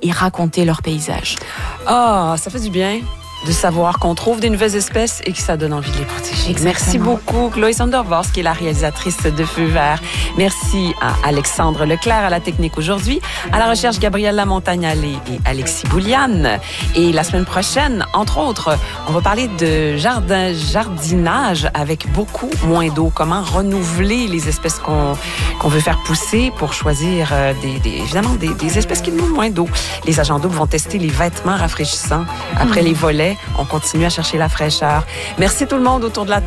et raconter leur paysage. Ah, ça fait du bien de savoir qu'on trouve des nouvelles espèces et que ça donne envie de les protéger. Exactement. Merci beaucoup, Chloé Sondervors, qui est la réalisatrice de Feu vert. Merci à Alexandre Leclerc à la technique aujourd'hui, à la recherche Gabrielle Lamontagne-Allé et Alexis Bouliane. Et la semaine prochaine, entre autres, on va parler de jardinage avec beaucoup moins d'eau. Comment renouveler les espèces qu'on veut faire pousser pour choisir évidemment des espèces qui demandent moins d'eau. Les agents doubles vont tester les vêtements rafraîchissants après les volets. On continue à chercher la fraîcheur. Merci tout le monde autour de la table.